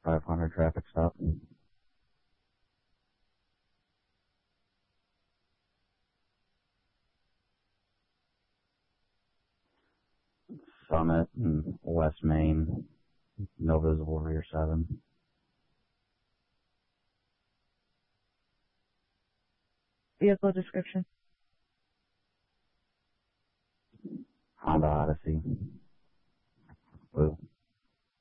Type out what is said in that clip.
500 traffic stop. Summit and West Main, no visible rear 7. Vehicle description. Honda Odyssey. Blue.